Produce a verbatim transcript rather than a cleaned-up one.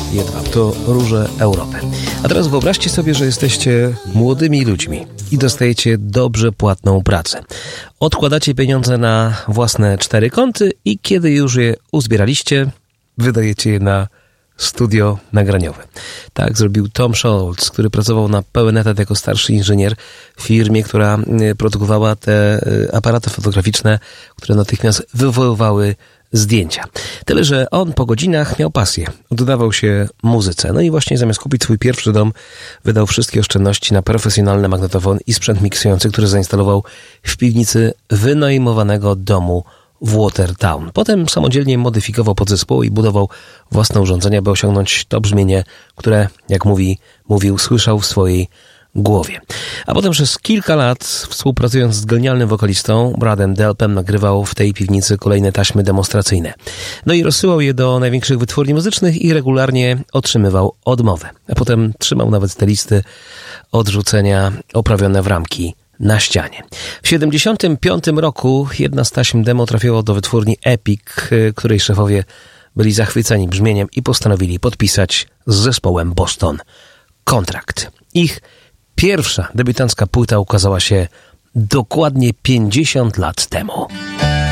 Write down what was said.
Jedwab to Róże Europy. A teraz wyobraźcie sobie, że jesteście młodymi ludźmi i dostajecie dobrze płatną pracę. Odkładacie pieniądze na własne cztery konty i kiedy już je uzbieraliście, wydajecie je na studio nagraniowe. Tak zrobił Tom Scholz, który pracował na pełen etat jako starszy inżynier w firmie, która produkowała te aparaty fotograficzne, które natychmiast wywoływały zdjęcia. Tyle, że on po godzinach miał pasję. Oddawał się muzyce. No i właśnie zamiast kupić swój pierwszy dom, wydał wszystkie oszczędności na profesjonalny magnetofon i sprzęt miksujący, który zainstalował w piwnicy wynajmowanego domu w Watertown. Potem samodzielnie modyfikował podzespoły i budował własne urządzenia, by osiągnąć to brzmienie, które, jak mówi, mówił, słyszał w swojej głowie. A potem przez kilka lat, współpracując z genialnym wokalistą Bradem Delpem, nagrywał w tej piwnicy kolejne taśmy demonstracyjne. No i rozsyłał je do największych wytwórni muzycznych i regularnie otrzymywał odmowę. A potem trzymał nawet te listy odrzucenia oprawione w ramki na ścianie. W siedemdziesiątym piątym roku jedna z taśm demo trafiła do wytwórni Epic, której szefowie byli zachwyceni brzmieniem i postanowili podpisać z zespołem Boston kontrakt. Ich pierwsza debiutancka płyta ukazała się dokładnie pięćdziesiąt lat temu.